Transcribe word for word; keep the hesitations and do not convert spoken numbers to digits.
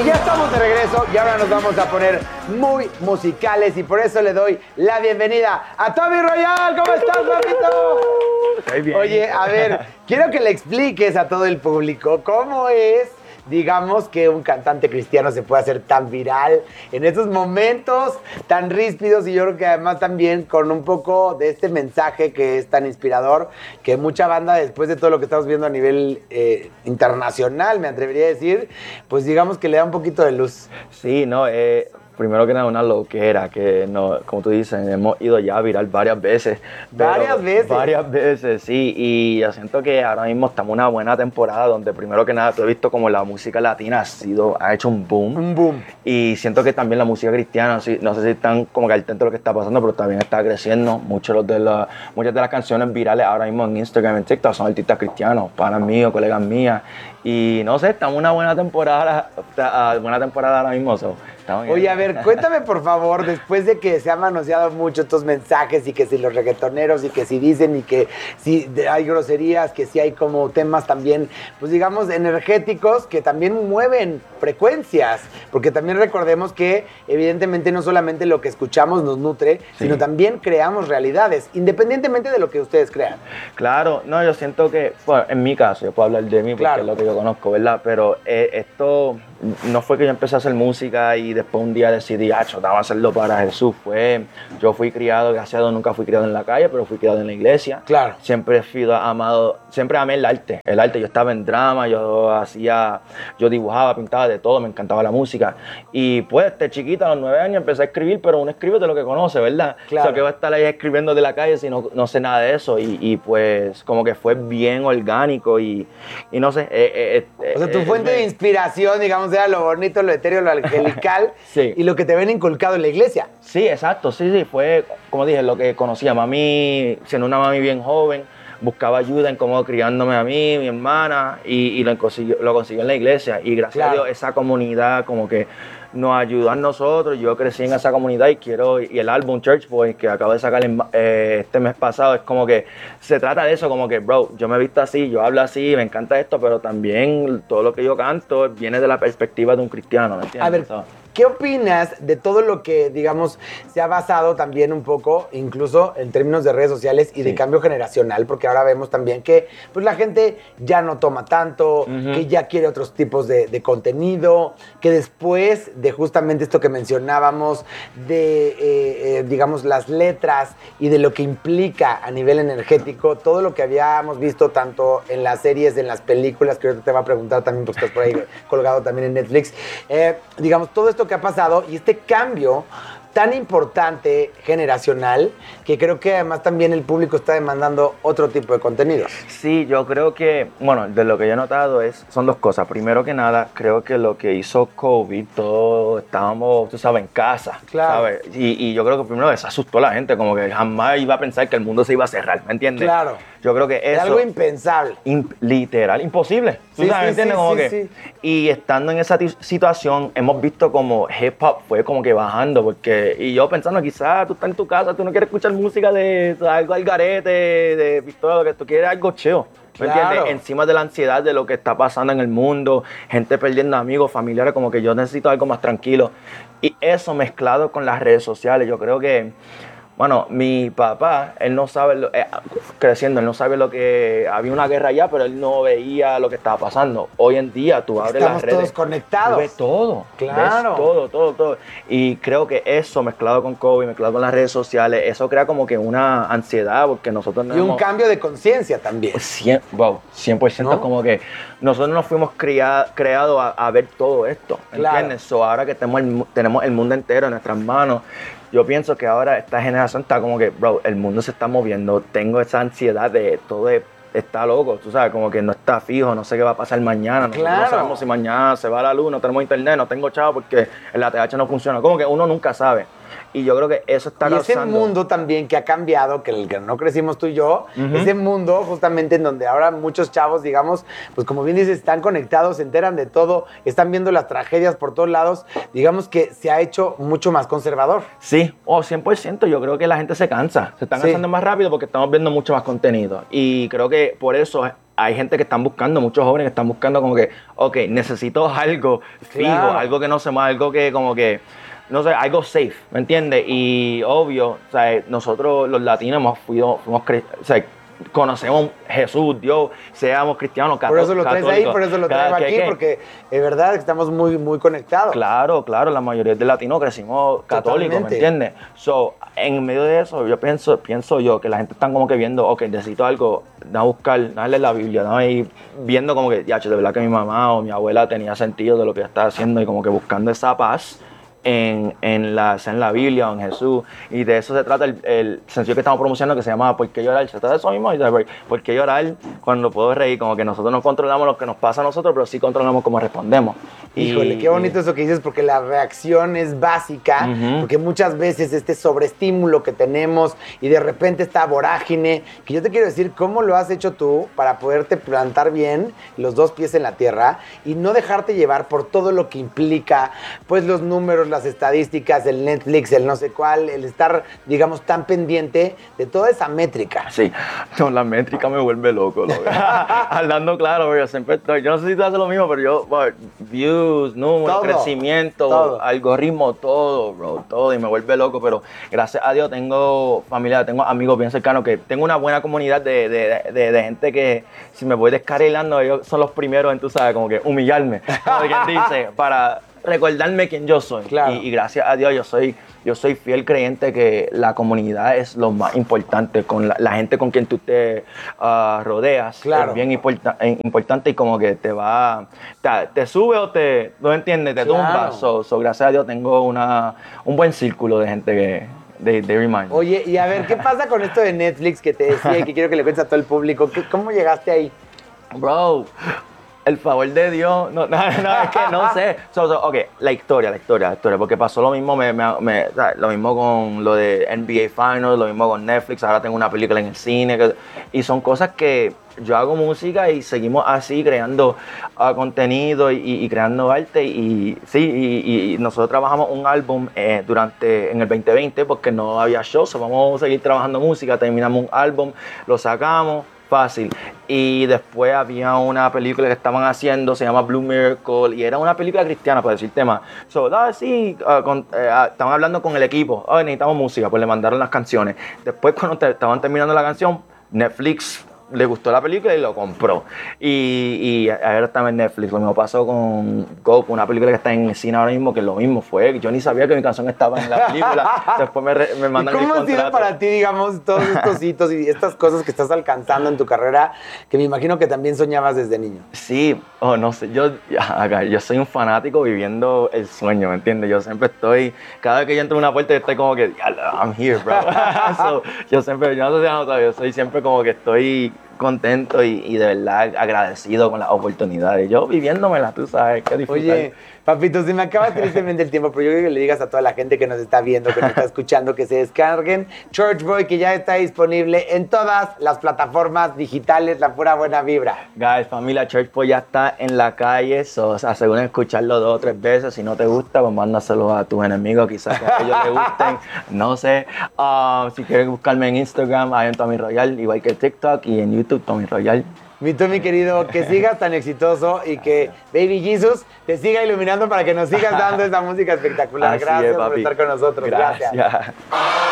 Y ya estamos de regreso y ahora nos vamos a poner muy musicales y por eso le doy la bienvenida a Tommy Royal. ¿Cómo estás, papito? Estoy bien. Oye, a ver, quiero que le expliques a todo el público cómo es, digamos, que un cantante cristiano se puede hacer tan viral en estos momentos tan ríspidos y yo creo que además también con un poco de este mensaje que es tan inspirador que mucha banda, después de todo lo que estamos viendo a nivel eh, internacional, me atrevería a decir, pues digamos que le da un poquito de luz. Sí, no, eh, primero que nada una loquera, que no, como tú dices, hemos ido ya a viral varias veces. ¿Varias veces? Varias veces, sí, y yo siento que ahora mismo estamos en una buena temporada donde primero que nada tú he visto como la música latina ha sido, ha hecho un boom. Un boom. Y siento que también la música cristiana, sí, no sé si están como que al tanto de lo que está pasando, pero también está creciendo. Muchos de la, muchas de las canciones virales ahora mismo en Instagram, en TikTok, son artistas cristianos, panas míos, colegas mías. Y no sé, estamos en una buena temporada, buena temporada ahora mismo. So, Oye, a ver, cuéntame por favor, después de que se han manoseado mucho estos mensajes y que si los reggaetoneros y que si dicen y que si hay groserías, que si hay como temas también, pues digamos, energéticos que también mueven frecuencias, porque también recordemos que evidentemente no solamente lo que escuchamos nos nutre, sí, sino también creamos realidades, independientemente de lo que ustedes crean. Claro, no, yo siento que, bueno, en mi caso, yo puedo hablar de mí porque claro, es lo que yo conozco, ¿verdad? Pero eh, esto no fue que yo empecé a hacer música y después un día decidí, ah, yo estaba a hacerlo para Jesús. Fue, yo fui criado, gracias a Dios, nunca fui criado en la calle, pero fui criado en la iglesia. Claro. Siempre fui amado, siempre amé el arte, el arte. Yo estaba en drama, yo hacía, yo dibujaba, pintaba de todo, me encantaba la música. Y pues, de chiquita, a los nueve años, empecé a escribir, pero uno escribe de lo que conoce, ¿verdad? Claro. O sea, que va a estar ahí escribiendo de la calle si no, no sé nada de eso. Y, y pues, como que fue bien orgánico y, y no sé. Eh, eh, o sea, tu eh, fuente eh, de inspiración, digamos, era lo bonito, lo etéreo, lo angelical. Sí. Y lo que te ven inculcado en la iglesia. Sí, exacto, sí, sí, fue, como dije, lo que conocía. Mami, siendo una mami bien joven, buscaba ayuda en cómo criándome a mí, mi hermana, y, y lo, consiguió, lo consiguió en la iglesia. Y gracias claro. a Dios, esa comunidad como que nos ayudó a nosotros. Yo crecí en esa comunidad y quiero, y el álbum Church Boy que acabo de sacar en, eh, este mes pasado, es como que se trata de eso, como que, bro, yo me he visto así, yo hablo así, me encanta esto, pero también todo lo que yo canto viene de la perspectiva de un cristiano, ¿me entiendes? A ver, so, ¿qué opinas de todo lo que, digamos, se ha basado también un poco, incluso en términos de redes sociales y sí. de cambio generacional? Porque ahora vemos también que pues, la gente ya no toma tanto, uh-huh. que ya quiere otros tipos de, de contenido, que después de justamente esto que mencionábamos, de, eh, eh, digamos, las letras y de lo que implica a nivel energético, todo lo que habíamos visto tanto en las series, en las películas, que ahorita te va a preguntar también, porque estás por ahí colgado también en Netflix, eh, digamos, todo esto que ha pasado y este cambio tan importante generacional que creo que además también el público está demandando otro tipo de contenidos. Sí, yo creo que, bueno, de lo que yo he notado es, son dos cosas. Primero que nada, creo que lo que hizo COVID, todos estábamos, tú sabes, en casa, claro. ¿sabes? Y, y yo creo que primero eso asustó a la gente, como que jamás iba a pensar que el mundo se iba a cerrar, ¿me entiendes? Claro. Yo creo que eso... Es algo impensable. Imp, literal, imposible. ¿Tú sí, sabes? Sí, ¿me entiendes? Sí, como sí, que, sí. Y estando en esa situación, hemos visto como hip hop fue como que bajando, porque... Y yo pensando, quizás tú estás en tu casa, tú no quieres escuchar música de algo al garete, de pistola, que tú quieres algo cheo. ¿Me claro. entiendes? Encima de la ansiedad de lo que está pasando en el mundo, gente perdiendo amigos, familiares, como que yo necesito algo más tranquilo. Y eso mezclado con las redes sociales, yo creo que... Bueno, mi papá, él no sabe, lo, eh, creciendo, él no sabe lo que, había una guerra allá, pero él no veía lo que estaba pasando. Hoy en día tú abres Estamos las redes. Estamos todos conectados. Ves todo, claro. ves todo, todo, todo. Y creo que eso mezclado con COVID, mezclado con las redes sociales, eso crea como que una ansiedad, porque nosotros no Y un hemos, cambio de conciencia también. cien, wow, cien por ciento ¿no? Como que nosotros nos fuimos crea, creados a, a ver todo esto, claro. ¿entiendes? So, ahora que tenemos el, tenemos el mundo entero en nuestras manos, yo pienso que ahora esta generación está como que, bro, el mundo se está moviendo, tengo esa ansiedad de todo de, está loco, tú sabes, como que no está fijo, no sé qué va a pasar mañana, claro. no sabemos si mañana se va la luz, no tenemos internet, no tengo chavo porque el A T H no funciona, como que uno nunca sabe. Y yo creo que eso está y causando... ese mundo también que ha cambiado, que el que no crecimos tú y yo, uh-huh. ese mundo justamente en donde ahora muchos chavos, digamos, pues como bien dices, están conectados, se enteran de todo, están viendo las tragedias por todos lados, digamos que se ha hecho mucho más conservador. Sí, o oh, cien por ciento, yo creo que la gente se cansa, se están sí. cansando más rápido porque estamos viendo mucho más contenido. Y creo que por eso hay gente que están buscando, muchos jóvenes que están buscando como que, ok, necesito algo fijo, claro. algo que no se mueva, algo que como que, no sé, algo safe, ¿me entiendes? Y obvio, o sea, nosotros los latinos hemos fuido, fuimos, o sea, conocemos Jesús, Dios, seamos cristianos, católicos. Por eso lo traes ahí, por eso lo traigo aquí, ¿qué? Porque es verdad que estamos muy, muy conectados. Claro, claro, la mayoría de latinos crecimos católicos, ¿me entiendes? So, en medio de eso, yo pienso, pienso yo que la gente está como que viendo, ok, necesito algo, a buscar, darle la Biblia, ¿no? Y viendo como que, ya, de verdad que mi mamá o mi abuela tenía sentido de lo que ella estaba haciendo y como que buscando esa paz. En, en, la, en la Biblia o en Jesús, y de eso se trata el, el sencillo que estamos promocionando que se llama ¿Por qué llorar? Se trata de eso mismo, ¿por qué llorar? Cuando puedo reír, como que nosotros no controlamos lo que nos pasa a nosotros, pero sí controlamos cómo respondemos. Híjole, y, qué bonito y, eso que dices, porque la reacción es básica, uh-huh. porque muchas veces este sobreestímulo que tenemos y de repente esta vorágine, que yo te quiero decir cómo lo has hecho tú para poderte plantar bien los dos pies en la tierra y no dejarte llevar por todo lo que implica, pues los números, las estadísticas, el Netflix, el no sé cuál, el estar, digamos, tan pendiente de toda esa métrica. Sí, no, la métrica me vuelve loco, loco. Hablando claro, yo siempre estoy, yo no sé si tú haces lo mismo, pero yo, bro, views, números, todo, crecimiento, todo. Algoritmo, todo, bro, todo, y me vuelve loco, pero gracias a Dios tengo familia, tengo amigos bien cercanos, que tengo una buena comunidad de, de, de, de gente que si me voy descarrilando, ellos son los primeros en, tú sabes, como que humillarme, como quien dice, para recordarme quién yo soy. Claro. Y, y gracias a Dios yo soy, yo soy fiel creyente que la comunidad es lo más importante, con la, la gente con quien tú te uh, rodeas. Claro. Es bien importa, eh, importante y como que te va, te, te sube o te, ¿no entiendes? Te claro. tumba. So, so, gracias a Dios tengo una, un buen círculo de gente que de, de remind. Oye, y a ver, ¿qué pasa con esto de Netflix que te decía y que quiero que le cuentes a todo el público? ¿Cómo llegaste ahí? Bro, el favor de Dios, no, no, no es que no sé. So, so, ok, la historia, la historia, la historia, porque pasó lo mismo, me, me, me, lo mismo con lo de N B A Finals, lo mismo con Netflix, ahora tengo una película en el cine, que, y son cosas que yo hago música y seguimos así creando uh, contenido y, y, y creando arte, y sí, y, y nosotros trabajamos un álbum eh, durante, en el veinte veinte porque no había shows, so vamos a seguir trabajando música, terminamos un álbum, lo sacamos, fácil. Y después había una película que estaban haciendo, se llama Blue Miracle, y era una película cristiana, por decirte más. So, ah, sí, uh, con, uh, estaban hablando con el equipo, oh, necesitamos música, pues le mandaron las canciones. Después, cuando te, estaban terminando la canción, Netflix le gustó la película y lo compró. Y, y ahora está en Netflix. Lo mismo pasó con Go, una película que está en el cine ahora mismo, que lo mismo fue. Yo ni sabía que mi canción estaba en la película. Después me, me mandan el contrato. ¿Cómo ha sido para ti, digamos, todos estos hitos y estas cosas que estás alcanzando en tu carrera, que me imagino que también soñabas desde niño? Sí, oh, no sé, yo, yo soy un fanático viviendo el sueño, ¿me entiendes? Yo siempre estoy, cada vez que yo entro en una puerta, yo estoy como que, I'm here, bro. So, yo siempre, yo no sé si han notado, yo soy siempre como que estoy contento y, y de verdad agradecido con las oportunidades. Yo viviéndomela, tú sabes, qué disfrutar. Oye, papito, se me acaba tristemente el tiempo, pero yo creo que le digas a toda la gente que nos está viendo, que nos está escuchando, que se descarguen Church Boy, que ya está disponible en todas las plataformas digitales, la pura buena vibra. Guys, familia, Church Boy ya está en la calle, so, aseguren escucharlo dos o tres veces. Si no te gusta, pues mándaselo a tus enemigos, quizás que a ellos les gusten, no sé. Uh, si quieren buscarme en Instagram, hay en Tommy Royal, igual que TikTok, y en YouTube, Tommy Royal. Mi Tommy querido, que sigas tan exitoso y que Baby Jesus te siga iluminando para que nos sigas dando esta música espectacular. Así Gracias es, por estar con nosotros. Gracias. Gracias.